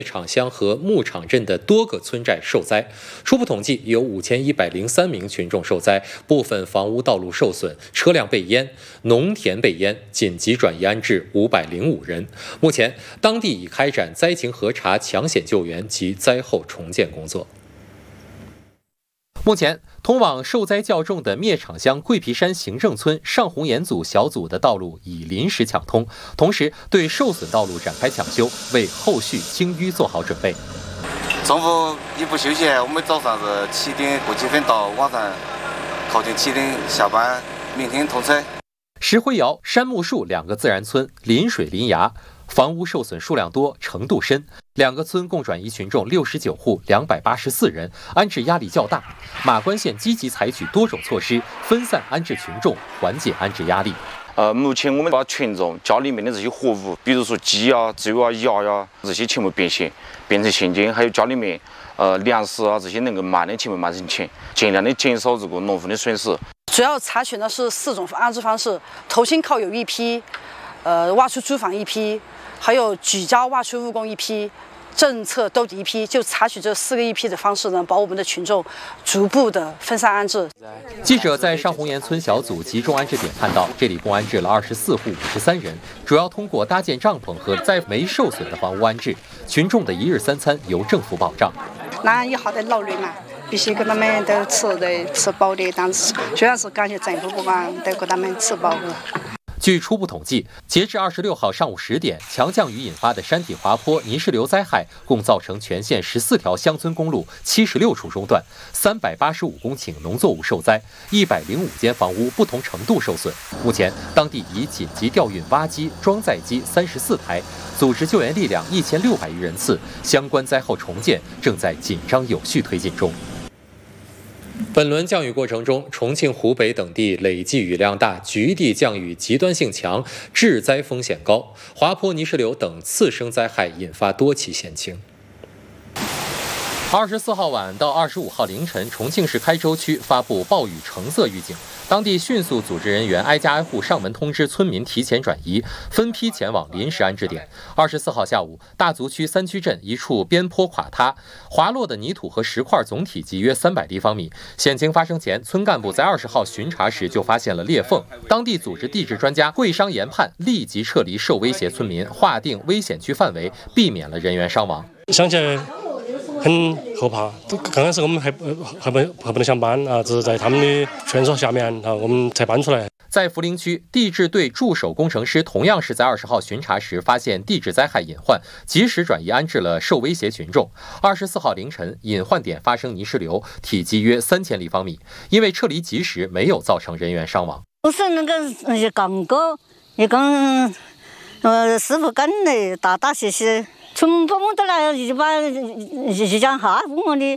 厂乡和牧场镇的多个村寨受灾，初步统计有5103名群众受灾，部分房屋道路受损，车辆被淹，农田被淹，紧急转移安置505人。目前，当地已开展灾情核查、抢险救援及灾后重建工作。目前，通往受灾较重的灭场乡桂皮山行政村上红岩组小组的道路已临时抢通，同时对受损道路展开抢修，为后续清淤做好准备。 中午也不休息，我们早上是7点过几分到，晚上靠近7点下班，明天通车。 石灰窑、杉木树2个自然村临水临崖，房屋受损数量多、程度深，2个村共转移群众69户284人，安置压力较大。马关县积极采取多种措施，分散安置群众，缓解安置压力。 目前我们把群众家里面的这些活物，比如说鸡啊、猪啊、鸭呀，这些全部变成现金，还有家里面粮食啊这些能够卖的全部卖成钱，尽量的减少这个农户的损失。 主要采取的是4种安置方式：投心靠友1批，挖出租房1批，还有举家挖出务工1批，政策兜底1批，就采取这4个1批的方式呢，把我们的群众逐步的分散安置。 记者在上红岩村小组集中安置点看到，这里共安置了24户53人，主要通过搭建帐篷和在没受损的房屋安置，群众的1日3餐由政府保障。 那以后的劳累嘛，必须给他们都吃饱的，但是主要是感谢政府不管都给他们吃饱了。 据初步统计，截至26号上午10点，强降雨引发的山体滑坡、泥石流灾害共造成全县14条乡村公路76处中断，385公顷农作物受灾，105间房屋不同程度受损。目前，当地已紧急调运挖机、装载机34台，组织救援力量1600余人次，相关灾后重建正在紧张有序推进中。本轮降雨过程中，重庆、湖北等地累计雨量大，局地降雨极端性强，致灾风险高，滑坡、泥石流等次生灾害引发多起险情。24号晚到25号凌晨，重庆市开州区发布暴雨橙色预警，当地迅速组织人员挨家挨户上门通知村民提前转移，分批前往临时安置点。24号下午，大足区三区镇一处边坡垮塌，滑落的泥土和石块总体积约300立方米。险情发生前，村干部在20号巡查时就发现了裂缝，当地组织地质专家会商研判，立即撤离受威胁村民，划定危险区范围，避免了人员伤亡。 想起来很后怕，刚开始我们还不能上班啊，只是在他们的劝说下面啊，我们才搬出来。 在涪陵区，地质队驻守工程师同样是在20号巡查时发现地质灾害隐患，及时转移安置了受威胁群众。24号凌晨，隐患点发生泥石流，体积约3000立方米，因为撤离及时，没有造成人员伤亡。 不是那个刚哥，一跟师傅跟的大谢谢。从不我都来一讲哈我的。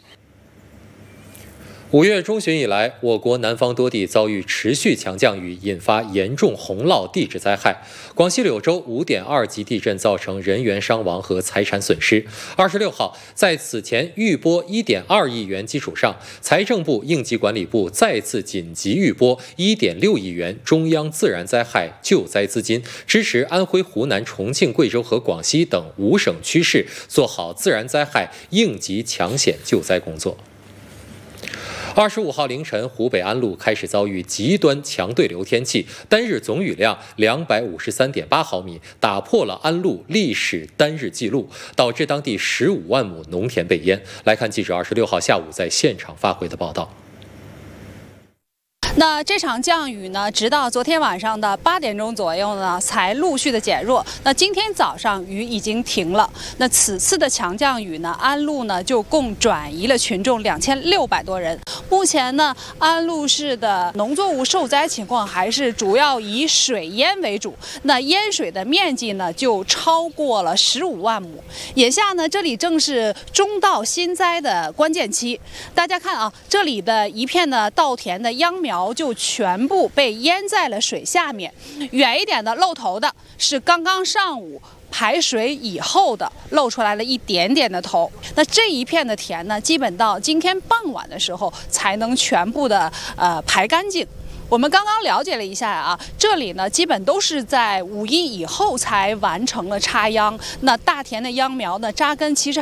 5月中旬以来，我国南方多地遭遇持续强降雨，引发严重洪涝地质灾害。广西柳州5.2级地震造成人员伤亡和财产损失。26号，在此前预拨1.2亿元基础上，财政部、应急管理部再次紧急预拨1.6亿元中央自然灾害救灾资金，支持安徽、湖南、重庆、贵州和广西等5省区市做好自然灾害应急抢险救灾工作。25号凌晨，湖北安陆开始遭遇极端强对流天气，单日总雨量253.8毫米，打破了安陆历史单日纪录，导致当地15万亩农田被淹。来看记者26号下午在现场发回的报道。 那这场降雨呢，直到昨天晚上的8点钟左右呢，才陆续的减弱。那今天早上雨已经停了。那此次的强降雨呢，安陆呢就共转移了群众2600多人。目前呢，安陆市的农作物受灾情况还是主要以水淹为主。那淹水的面积呢，就超过了15万亩。眼下呢，这里正是中稻新栽的关键期。大家看啊，这里的一片的稻田的秧苗就全部被淹在了水下面，远一点的露头的是刚刚上午排水以后的露出来了一点点的头。那这一片的田呢，基本到今天傍晚的时候才能全部的排干净。我们刚刚了解了一下啊，这里呢基本都是在5一以后才完成了插秧。那大田的秧苗呢扎根其实